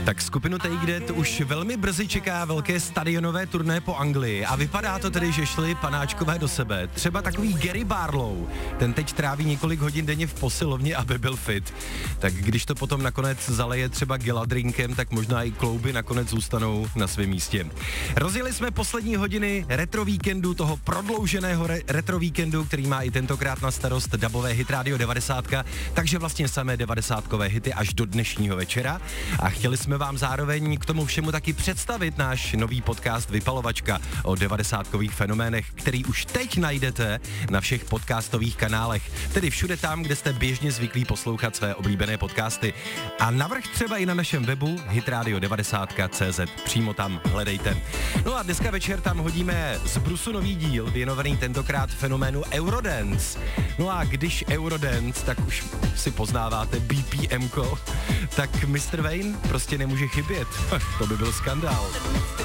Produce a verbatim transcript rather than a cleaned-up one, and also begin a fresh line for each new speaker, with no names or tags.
Tak skupinu Take That už velmi brzy čeká velké stadionové turné po Anglii a vypadá to tedy, že šli panáčkové do sebe. Třeba takový Gary Barlow, ten teď tráví několik hodin denně v posilovně, aby byl fit. Tak když to potom nakonec zaleje třeba geladrinkem, tak možná i klouby nakonec zůstanou na svém místě. Rozjeli jsme poslední hodiny retro víkendu, toho prodlouženého re- retro víkendu, který má i tentokrát na starost dabové Hit Radio devadesát, takže vlastně samé devadesátkové hity až do dnešního večera. A chtěli jsme vám zároveň k tomu všemu taky představit náš nový podcast Vypalovačka o devadesátkových fenoménech, který už teď najdete na všech podcastových kanálech, tedy všude tam, kde jste běžně zvyklí poslouchat své oblíbené podcasty. A navrch třeba i na našem webu hitradio devadesát tečka cé zet. Přímo tam hledejte. No a dneska večer tam hodíme z brusu nový díl, věnovaný tentokrát fenoménu Eurodance. No a když Eurodance, tak už si poznáváte bé pé emko, tak mister Wayne prostě nemůže chybět. To by byl skandál.